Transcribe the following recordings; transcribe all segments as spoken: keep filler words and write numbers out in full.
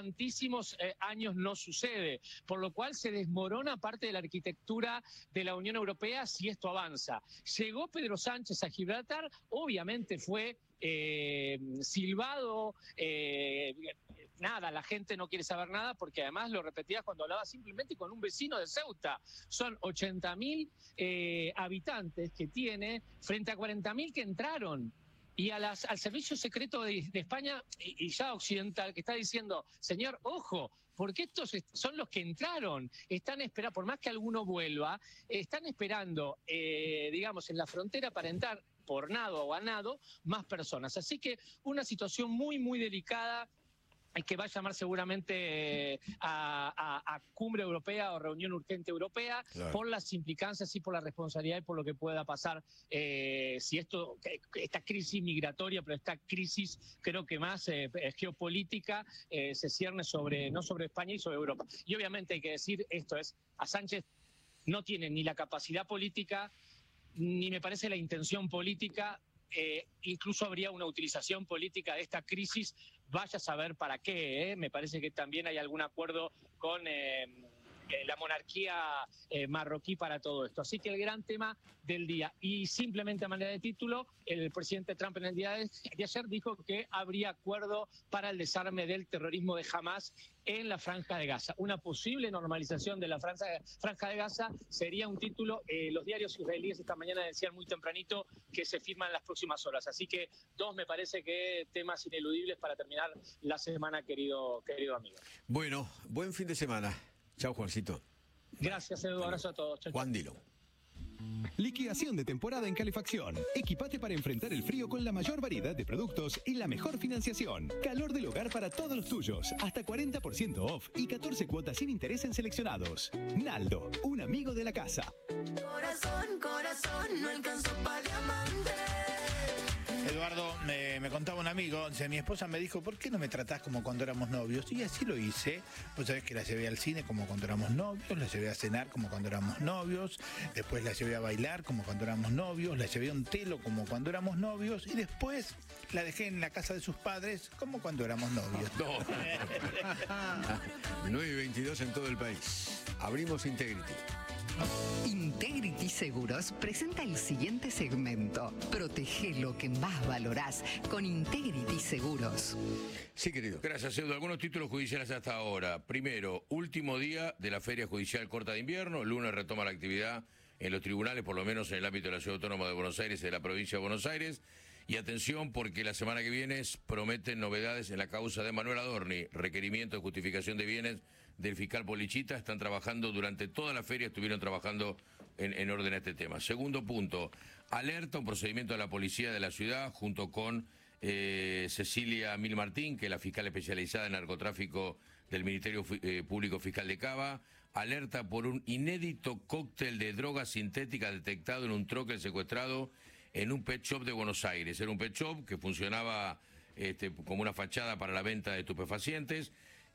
tantísimos eh, años no sucede, por lo cual se desmorona parte de la arquitectura de la Unión Europea si esto avanza. Llegó Pedro Sánchez a Gibraltar, obviamente fue eh, silbado, eh, nada, la gente no quiere saber nada porque además lo repetías cuando hablaba simplemente con un vecino de Ceuta. Son ochenta mil eh, habitantes que tiene frente a cuarenta mil que entraron. Y a las, al Servicio Secreto de, de España y, y ya occidental, que está diciendo, señor, ojo, porque estos son los que entraron, están esperando, por más que alguno vuelva, están esperando, eh, digamos, en la frontera para entrar por nado o a nado más personas. Así que una situación muy, muy delicada, que va a llamar seguramente a, a, a cumbre europea o reunión urgente europea, claro, por las implicancias y por la responsabilidad y por lo que pueda pasar eh, si esto, esta crisis migratoria, pero esta crisis creo que más eh, geopolítica eh, se cierne sobre, no sobre España y sobre Europa. Y obviamente hay que decir, esto es, a Sánchez no tiene ni la capacidad política, ni me parece la intención política. Eh, incluso habría una utilización política de esta crisis, vaya a saber para qué, ¿eh? Me parece que también hay algún acuerdo con eh, la monarquía eh, marroquí para todo esto. Así que el gran tema del día, y simplemente a manera de título, el presidente Trump en el día de, de ayer dijo que habría acuerdo para el desarme del terrorismo de Hamás en la Franja de Gaza. Una posible normalización de la Franja, Franja de Gaza sería un título. Eh, los diarios israelíes esta mañana decían muy tempranito que se firman en las próximas horas. Así que dos me parece que temas ineludibles para terminar la semana, querido, querido amigo. Bueno, buen fin de semana. Chao, Juancito. Gracias, Edu. Abrazo a todos. Chau, chau. Juan Dilo. Liquidación de temporada en Calefacción. Equipate para enfrentar el frío con la mayor variedad de productos y la mejor financiación. Calor del hogar para todos los tuyos. Hasta cuarenta por ciento off y catorce cuotas sin interés en seleccionados. Naldo, un amigo de la casa. Corazón, corazón, no alcanzó para diamante. Eduardo, me, me contaba un amigo, dice, mi esposa me dijo, ¿por qué no me tratás como cuando éramos novios? Y así lo hice. Vos sabés que la llevé al cine como cuando éramos novios, la llevé a cenar como cuando éramos novios, después la llevé a bailar como cuando éramos novios, la llevé a un telo como cuando éramos novios y después la dejé en la casa de sus padres como cuando éramos novios. No. nueve y veintidós en todo el país. Abrimos Integrity. Integrity Seguros presenta el siguiente segmento. Protege lo que más valorás con Integrity Seguros. Sí, querido. Gracias, Edu. Algunos títulos judiciales hasta ahora. Primero, último día de la Feria Judicial Corta de Invierno. El lunes retoma la actividad en los tribunales, por lo menos en el ámbito de la Ciudad Autónoma de Buenos Aires y de la provincia de Buenos Aires. Y atención, porque la semana que viene prometen novedades en la causa de Manuel Adorni, requerimiento de justificación de bienes del fiscal Polichita. Están trabajando durante toda la feria, estuvieron trabajando en, en orden a este tema. Segundo punto, alerta un procedimiento de la policía de la ciudad junto con eh, Cecilia Mil Martín, que es la fiscal especializada en narcotráfico del Ministerio eh, Público Fiscal de Cava. Alerta por un inédito cóctel de drogas sintéticas detectado en un troque secuestrado en un pet shop de Buenos Aires. Era un pet shop que funcionaba este, como una fachada para la venta de estupefacientes.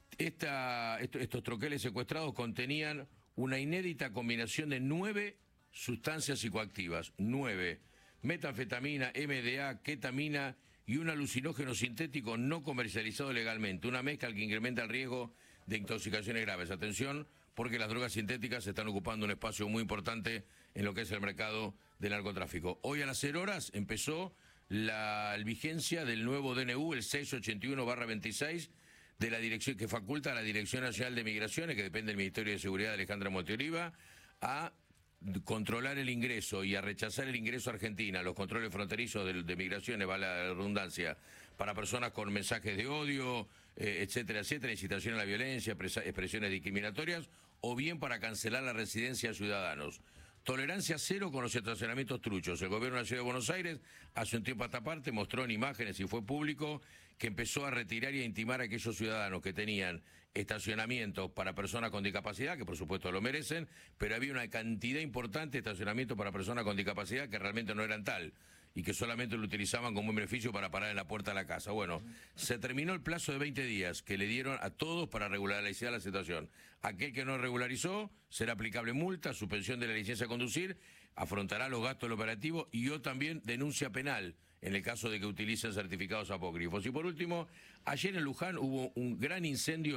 Esta, esto, estos troqueles secuestrados contenían una inédita combinación de nueve sustancias psicoactivas. Nueve. Metanfetamina, M D A, ketamina y un alucinógeno sintético no comercializado legalmente. Una mezcla que incrementa el riesgo de intoxicaciones graves. Atención, porque las drogas sintéticas están ocupando un espacio muy importante en lo que es el mercado del narcotráfico. Hoy a las cero horas empezó la vigencia del nuevo D N U, el seiscientos ochenta y uno barra veintiséis, de la dirección que faculta a la Dirección Nacional de Migraciones, que depende del Ministerio de Seguridad de Alejandra Monteoliva, a controlar el ingreso y a rechazar el ingreso a Argentina, los controles fronterizos de, de migraciones, vale la redundancia, para personas con mensajes de odio, eh, etcétera, etcétera, incitación a la violencia, expresiones discriminatorias, o bien para cancelar la residencia a ciudadanos. Tolerancia cero con los estacionamientos truchos. El gobierno de la Ciudad de Buenos Aires, hace un tiempo a esta parte, mostró en imágenes y fue público que empezó a retirar y a intimar a aquellos ciudadanos que tenían estacionamientos para personas con discapacidad, que por supuesto lo merecen, pero había una cantidad importante de estacionamientos para personas con discapacidad que realmente no eran tal y que solamente lo utilizaban como un beneficio para parar en la puerta de la casa. Bueno, se terminó el plazo de veinte días que le dieron a todos para regularizar la situación. Aquel que no regularizó, será aplicable multa, suspensión de la licencia de conducir, afrontará los gastos del operativo y o también denuncia penal en el caso de que utilicen certificados apócrifos. Y por último, ayer en Luján hubo un gran incendio